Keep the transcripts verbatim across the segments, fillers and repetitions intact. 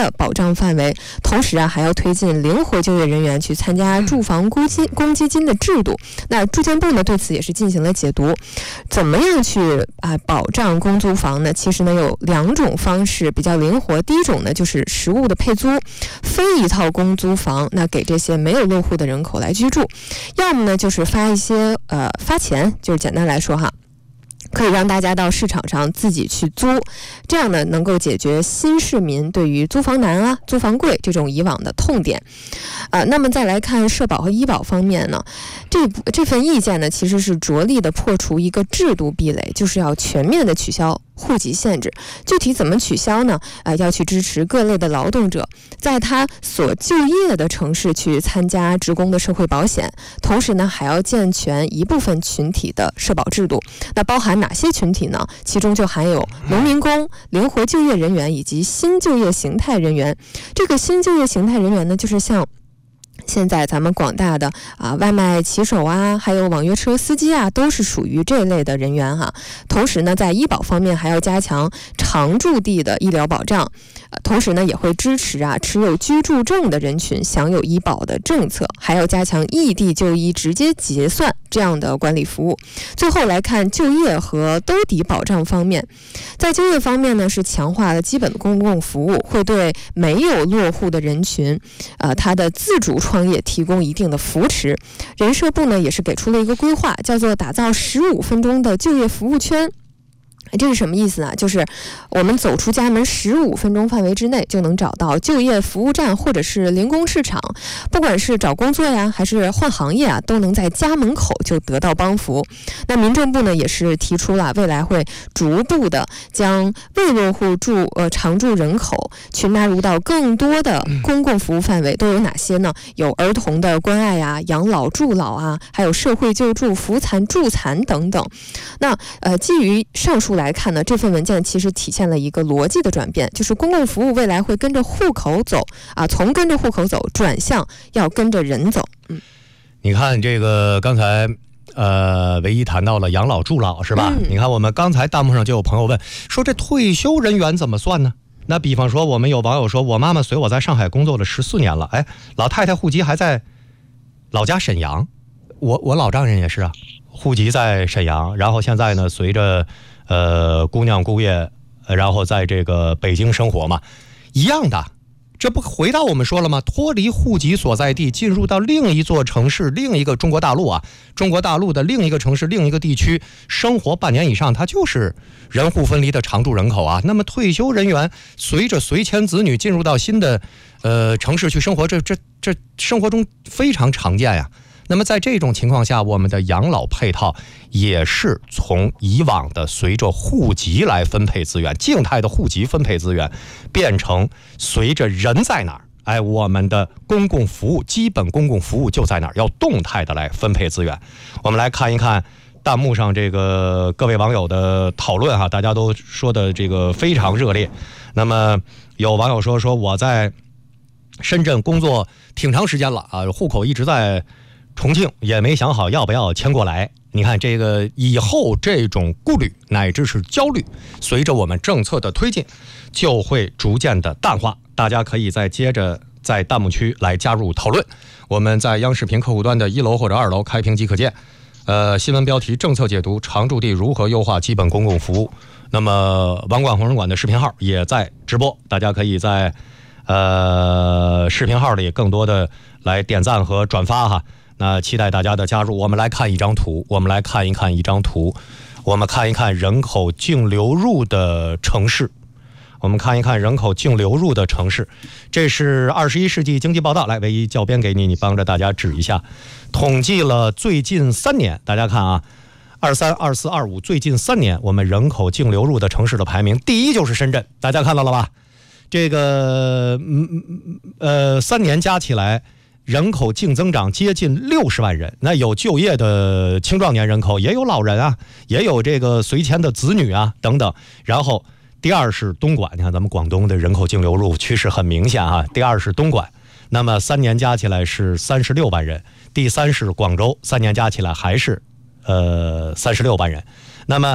的保障范围，同时啊还要推进灵活就业人员去参加住房公积公积金的制度。那住建部呢对此也是进行了解读，怎么样去啊保障公租房呢？其实呢有两种方式比较灵活。第一种呢就是实物的配租，分一套公租房，那给这些没有落户的人口来居住；要么呢就是发一些呃发钱，就是简单来说哈。可以让大家到市场上自己去租，这样呢能够解决新市民对于租房难啊、租房贵这种以往的痛点。呃，那么再来看社保和医保方面呢，这这份意见呢其实是着力的破除一个制度壁垒，就是要全面的取消户籍限制。具体怎么取消呢？呃，要去支持各类的劳动者在他所就业的城市去参加职工的社会保险，同时呢还要健全一部分群体的社保制度。那包含哪些群体呢？其中就含有农民工、灵活就业人员以及新就业形态人员。这个新就业形态人员呢，就是像现在咱们广大的啊外卖骑手啊，还有网约车司机啊，都是属于这类的人员哈。同时呢，在医保方面还要加强常住地的医疗保障，呃，同时呢也会支持啊持有居住证的人群享有医保的政策，还要加强异地就医直接结算这样的管理服务。最后来看就业和兜底保障方面，在就业方面呢是强化了基本的公共服务，会对没有落户的人群，呃，他的自主创业提供一定的扶持。人社部呢也是给出了一个规划，叫做打造十五分钟的就业服务圈。这是什么意思呢？就是我们走出家门十五分钟范围之内就能找到就业服务站或者是零工市场，不管是找工作呀还是换行业啊，都能在家门口就得到帮扶。那民政部呢也是提出了未来会逐步的将未落户住呃常住人口去纳入到更多的公共服务范围，都有哪些呢？有儿童的关爱呀、养老助老啊，还有社会救助、扶残助残等等。那呃基于上述来看呢，这份文件其实体现了一个逻辑的转变，就是公共服务未来会跟着户口走啊，从跟着户口走转向要跟着人走。嗯， 你看这个刚才呃唯一谈到了养老助老是吧？嗯、你看我们刚才弹幕上就有朋友问说，这退休人员怎么算呢？那比方说我们有网友说，我妈妈随我在上海工作了十四年了，哎，老太太户籍还在老家沈阳，我我老丈人也是啊，户籍在沈阳，然后现在呢随着呃姑娘姑爷然后在这个北京生活嘛，一样的，这不回到我们说了吗？脱离户籍所在地，进入到另一座城市，另一个中国大陆啊，中国大陆的另一个城市，另一个地区生活半年以上，它就是人户分离的常住人口啊。那么退休人员随着随迁子女进入到新的呃城市去生活，这这这生活中非常常见呀。那么在这种情况下，我们的养老配套也是从以往的随着户籍来分配资源，静态的户籍分配资源，变成随着人在哪儿，哎，我们的公共服务，基本公共服务就在哪儿，要动态的来分配资源。我们来看一看弹幕上这个各位网友的讨论哈，大家都说的这个非常热烈。那么有网友说说我在深圳工作挺长时间了啊，户口一直在重庆，也没想好要不要迁过来。你看这个以后这种顾虑乃至是焦虑，随着我们政策的推进就会逐渐的淡化。大家可以再接着在弹幕区来加入讨论。我们在央视频客户端的一楼或者二楼开屏即可见。呃，新闻标题政策解读，常住地如何优化基本公共服务。那么王冠红人馆的视频号也在直播，大家可以在呃视频号里更多的来点赞和转发哈。那期待大家的加入。我们来看一张图，我们来看一看一张图，我们看一看人口净流入的城市，我们看一看人口净流入的城市。这是二十一世纪经济报道，来，唯一校编给你，你帮着大家指一下。统计了最近三年，大家看啊，二三、二四、二五，最近三年我们人口净流入的城市的排名，第一就是深圳，大家看到了吧？这个嗯呃三年加起来人口净增长接近六十万人，那有就业的青壮年人口，也有老人啊，也有这个随迁的子女啊等等。然后第二是东莞，你看咱们广东的人口净流入趋势很明显啊。第二是东莞，那么三年加起来是三十六万人。第三是广州，三年加起来还是呃三十六万人。那么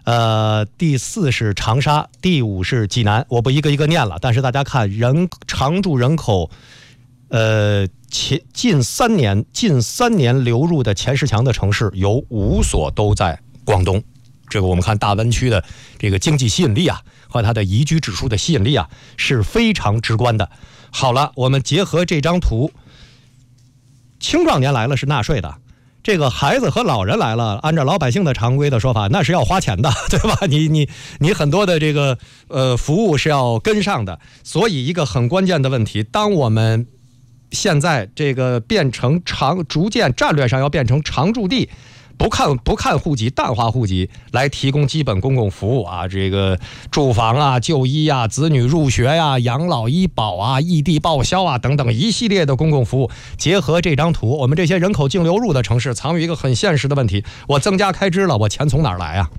呃，第四是长沙，第五是济南。我不一个一个念了，但是大家看人常住人口，呃，前近三年近三年流入的前十强的城市有五所都在广东。这个我们看大湾区的这个经济吸引力啊，和它的宜居指数的吸引力啊，是非常直观的。好了，我们结合这张图，青壮年来了是纳税的。这个孩子和老人来了，按照老百姓的常规的说法，那是要花钱的，对吧？你你你很多的这个呃服务是要跟上的，所以一个很关键的问题，当我们现在这个变成常逐渐战略上要变成常住地，不看不看户籍，淡化户籍来提供基本公共服务啊，这个住房啊、就医啊、子女入学呀、啊、养老医保啊、异地报销啊等等一系列的公共服务。结合这张图，我们这些人口净流入的城市藏于一个很现实的问题：我增加开支了，我钱从哪儿来啊？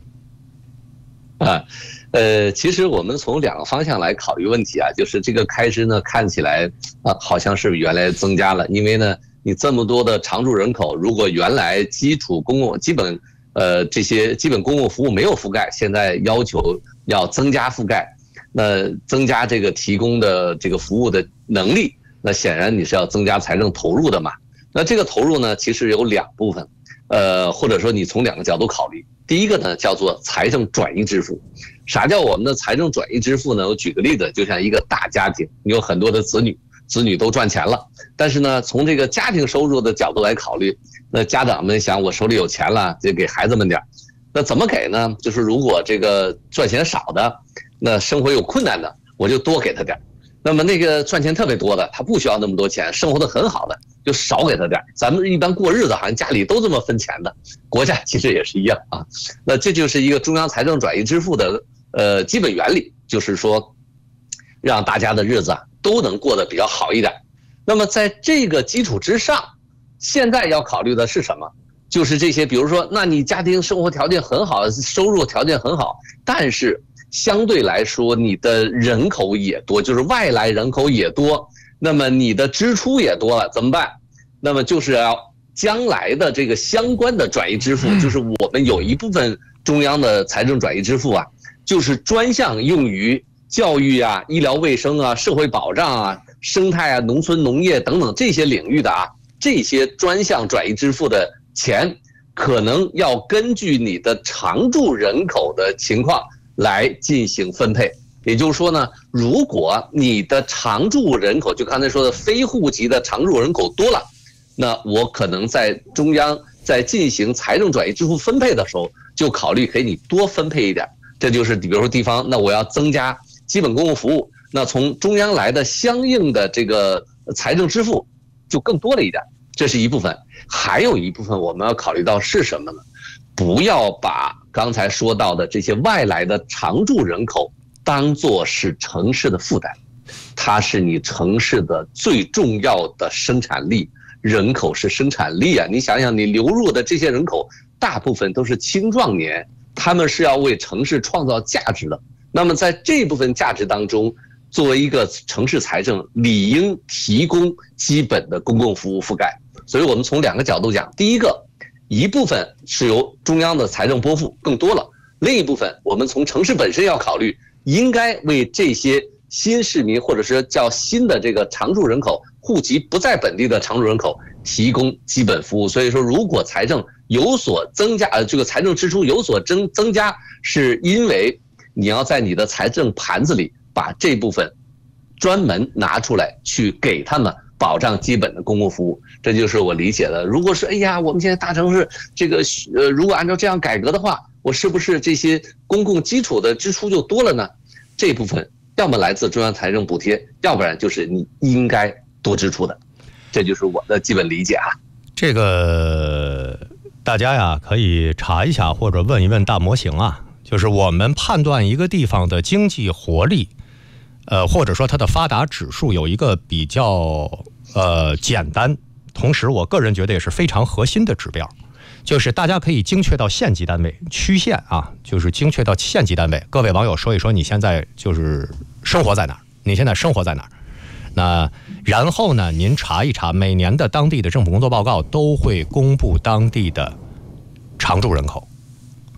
啊，呃，其实我们从两个方向来考虑问题啊，就是这个开支呢，看起来啊好像是原来增加了，因为呢。你这么多的常住人口，如果原来基础公共基本呃这些基本公共服务没有覆盖，现在要求要增加覆盖，那增加这个提供的这个服务的能力，那显然你是要增加财政投入的嘛。那这个投入呢，其实有两部分，呃或者说你从两个角度考虑。第一个呢叫做财政转移支付。啥叫我们的财政转移支付呢？我举个例子，就像一个大家庭，你有很多的子女。子女都赚钱了，但是呢，从这个家庭收入的角度来考虑，那家长们想，我手里有钱了，就给孩子们点，那怎么给呢？就是如果这个赚钱少的，那生活有困难的，我就多给他点；那么那个赚钱特别多的，他不需要那么多钱，生活的很好的，就少给他点。咱们一般过日子好像家里都这么分钱的，国家其实也是一样啊。那这就是一个中央财政转移支付的呃基本原理，就是说让大家的日子啊都能过得比较好一点。那么在这个基础之上，现在要考虑的是什么？就是这些，比如说，那你家庭生活条件很好，收入条件很好，但是相对来说你的人口也多，就是外来人口也多，那么你的支出也多了，怎么办？那么就是要将来的这个相关的转移支付，就是我们有一部分中央的财政转移支付啊，就是专项用于教育啊、医疗卫生啊、社会保障啊、生态啊、农村农业等等这些领域的啊，这些专项转移支付的钱，可能要根据你的常住人口的情况来进行分配。也就是说呢，如果你的常住人口，就刚才说的非户籍的常住人口多了，那我可能在中央在进行财政转移支付分配的时候，就考虑给你多分配一点。这就是比如说地方，那我要增加基本公共服务，那从中央来的相应的这个财政支付就更多了一点，这是一部分。还有一部分我们要考虑到是什么呢？不要把刚才说到的这些外来的常住人口当作是城市的负担，它是你城市的最重要的生产力，人口是生产力啊！你想想，你流入的这些人口大部分都是青壮年，他们是要为城市创造价值的。那么在这部分价值当中，作为一个城市财政，理应提供基本的公共服务覆盖。所以我们从两个角度讲，第一个，一部分是由中央的财政拨付更多了，另一部分我们从城市本身要考虑，应该为这些新市民或者是叫新的这个常住人口，户籍不在本地的常住人口提供基本服务。所以说，如果财政有所增加，呃，这个财政支出有所增增加，是因为你要在你的财政盘子里把这部分专门拿出来去给他们保障基本的公共服务，这就是我理解的。如果说哎呀，我们现在大城市这个呃，如果按照这样改革的话，我是不是这些公共基础的支出就多了呢？这部分要么来自中央财政补贴，要不然就是你应该多支出的，这就是我的基本理解啊。 这个大家呀可以查一下或者问一问大模型啊。就是我们判断一个地方的经济活力，呃，或者说它的发达指数有一个比较呃简单，同时我个人觉得也是非常核心的指标，就是大家可以精确到县级单位、区县啊，就是精确到县级单位。各位网友说一说你现在就是生活在哪儿？你现在生活在哪儿？那然后呢，您查一查每年的当地的政府工作报告都会公布当地的常住人口。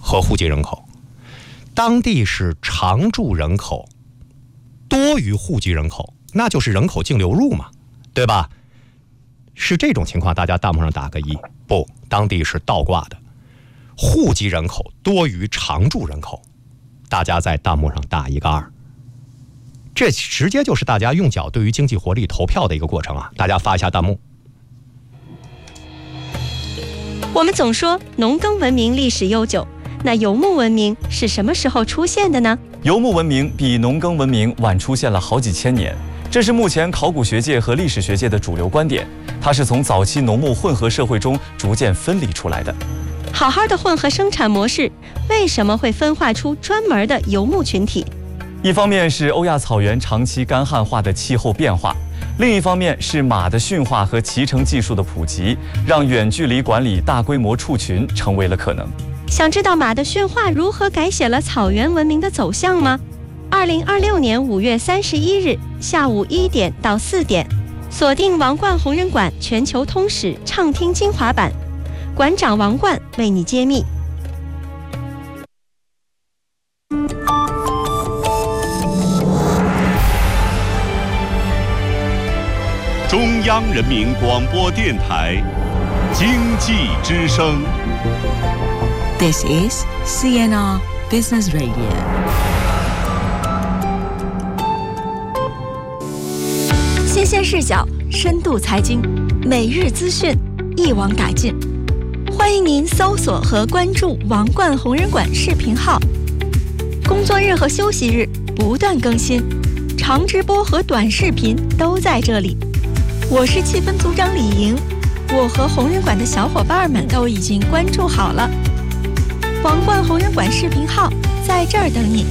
和户籍人口。当地是常住人口多于户籍人口，那就是人口净流入嘛，对吧？是这种情况，大家弹幕上打个一。不，当地是倒挂的，户籍人口多于常住人口，大家在弹幕上打一个二。这直接就是大家用脚对于经济活力投票的一个过程啊！大家发一下弹幕。 我们总说农耕文明历史悠久，那游牧文明是什么时候出现的呢？ 游牧文明比农耕文明晚出现了好几千年，这是目前考古学界和历史学界的主流观点。它是从早期农牧混合社会中逐渐分离出来的。 好好的混合生产模式，为什么会分化出专门的游牧群体？ 一方面是欧亚草原长期干旱化的气候变化，另一方面是马的驯化和骑乘技术的普及，让远距离管理大规模畜群成为了可能。 想知道马的驯化如何改写了草原文明的走向吗？二零二六年五月三十一日下午一点到四点，锁定王冠红人馆全球通史畅听精华版，馆长王冠为你揭秘。 中央人民广播电台经济之声。 This is C N R Business Radio。 新鲜视角，深度财经，每日资讯，一网打尽。欢迎您搜索和关注王冠红人馆视频号，工作日和休息日不断更新，长直播和短视频都在这里。我是气氛组长李莹，我和红人馆的小伙伴们都已经关注好了。王冠红人馆视频号在这儿等你。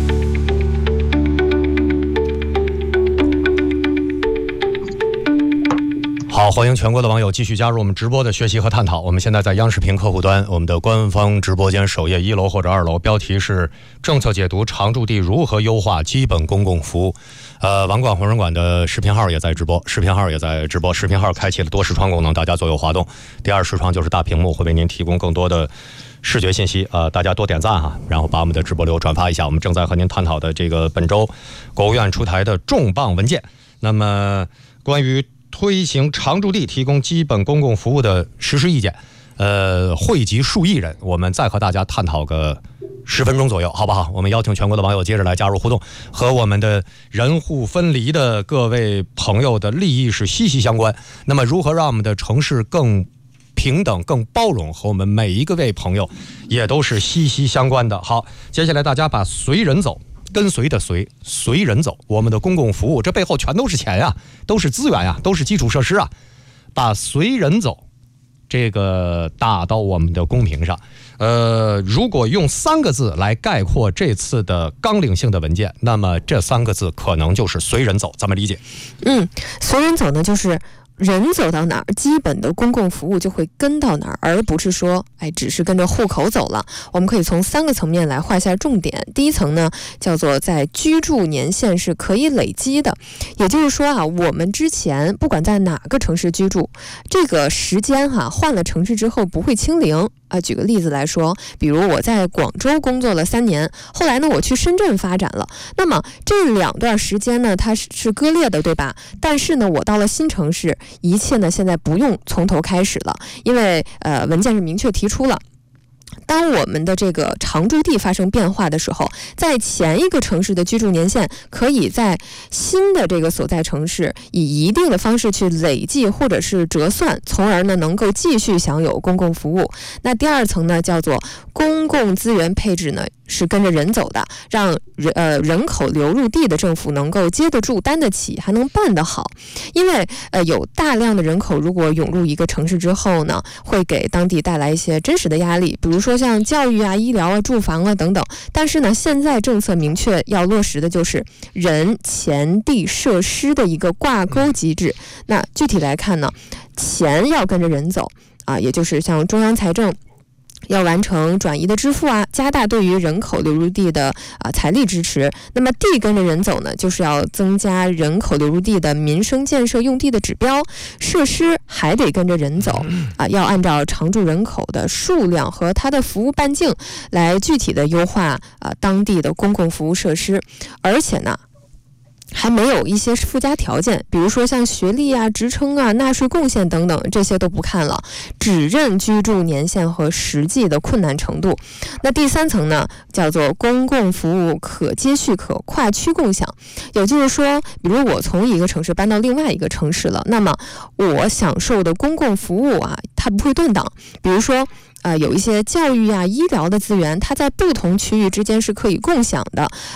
好，欢迎全国的网友继续加入我们直播的学习和探讨。我们现在在央视频客户端，我们的官方直播间首页一楼或者二楼，标题是政策解读常住地如何优化基本公共服务。呃，王冠红人馆的视频号也在直播，视频号也在直播，视频号开启了多视窗功能，大家左右滑动。第二视窗就是大屏幕，会为您提供更多的视觉信息。呃，大家多点赞哈，然后把我们的直播流转发一下。我们正在和您探讨的这个本周国务院出台的重磅文件，那么关于推行常住地提供基本公共服务的实施意见，呃，汇集数亿人，我们再和大家探讨个十分钟左右，好不好？我们邀请全国的网友接着来加入互动，和我们的人户分离的各位朋友的利益是息息相关。那么，如何让我们的城市更平等、更包容，和我们每一个位朋友也都是息息相关的。好，接下来大家把随人走。跟随的随，随人走，我们的公共服务，这背后全都是钱呀，都是资源呀，都是基础设施啊。把随人走这个打到我们的公屏上。呃，如果用三个字来概括这次的纲领性的文件，那么这三个字可能就是随人走，怎么理解？ 嗯，随人走呢，就是人走到哪儿，基本的公共服务就会跟到哪儿，而不是说，哎，只是跟着户口走了。我们可以从三个层面来画下重点。第一层呢，叫做在居住年限是可以累积的，也就是说啊，我们之前不管在哪个城市居住，这个时间哈、啊、换了城市之后不会清零。啊，举个例子来说，比如我在广州工作了三年，后来呢我去深圳发展了，那么这两段时间呢它是是割裂的，对吧？但是呢我到了新城市，一切呢现在不用从头开始了，因为呃文件是明确提出了，当我们的这个常住地发生变化的时候，在前一个城市的居住年限可以在新的这个所在城市以一定的方式去累计或者是折算，从而呢能够继续享有公共服务。那第二层呢叫做公共资源配置呢是跟着人走的，让人呃人口流入地的政府能够接得住、担得起，还能办得好。因为呃有大量的人口如果涌入一个城市之后呢，会给当地带来一些真实的压力，比如说像教育啊、医疗啊、住房啊等等。但是呢，现在政策明确要落实的就是人、钱、地、设施的一个挂钩机制。那具体来看呢，钱要跟着人走啊，也就是像中央财政要完成转移的支付啊，加大对于人口流入地的啊、呃、财力支持。那么地跟着人走呢，就是要增加人口流入地的民生建设用地的指标，设施还得跟着人走啊、呃，要按照常住人口的数量和它的服务半径来具体的优化啊、呃、当地的公共服务设施，而且呢。还没有一些附加条件，比如说像学历啊、职称啊、纳税贡献等等，这些都不看了，只认居住年限和实际的困难程度。那第三层呢，叫做公共服务可接续、可跨区共享。也就是说，比如我从一个城市搬到另外一个城市了，那么我享受的公共服务啊，它不会断档。比如说，呃，有一些教育啊、医疗的资源，它在不同区域之间是可以共享的。